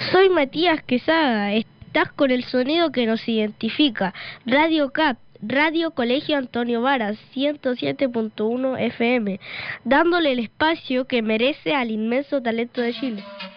Soy Matías Quesada, estás con el sonido que nos identifica, Radio CAP, Radio Colegio Antonio Varas, 107.1 FM, dándole el espacio que merece al inmenso talento de Chile.